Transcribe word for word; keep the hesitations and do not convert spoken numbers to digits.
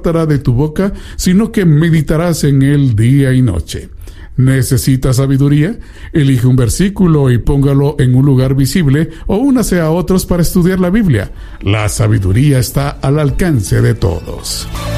apartará de tu boca, sino que meditarás en él día y noche. ¿Necesitas sabiduría? Elige un versículo y póngalo en un lugar visible o únase a otros para estudiar la Biblia. La sabiduría está al alcance de todos.